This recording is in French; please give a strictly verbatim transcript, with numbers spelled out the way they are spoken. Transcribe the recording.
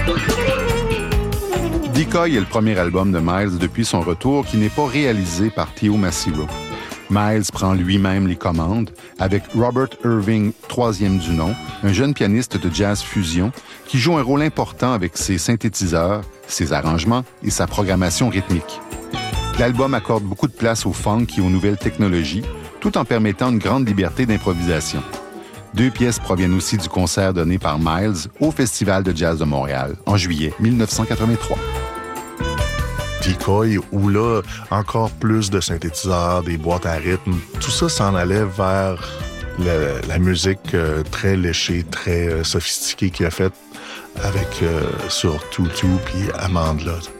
Decoy est le premier album de Miles depuis son retour qui n'est pas réalisé par Theo Macero. Miles prend lui-même les commandes avec Robert Irving, troisième du nom, un jeune pianiste de jazz fusion qui joue un rôle important avec ses synthétiseurs, ses arrangements et sa programmation rythmique. L'album accorde beaucoup de place au funk et aux nouvelles technologies, tout en permettant une grande liberté d'improvisation. Deux pièces proviennent aussi du concert donné par Miles au Festival de jazz de Montréal en juillet dix-neuf cent quatre-vingt-trois. Decoy, où là, encore plus de synthétiseurs, des boîtes à rythme, tout ça s'en allait vers la, la musique euh, très léchée, très euh, sophistiquée qu'il a faite avec euh, sur Tutu puis Amandla.